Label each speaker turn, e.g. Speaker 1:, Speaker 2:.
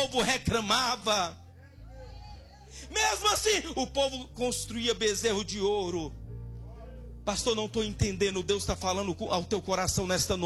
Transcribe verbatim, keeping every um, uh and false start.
Speaker 1: povo reclamava. Mesmo assim, o povo construía bezerro de ouro. Pastor, não estou entendendo. Deus está falando ao teu coração nesta noite.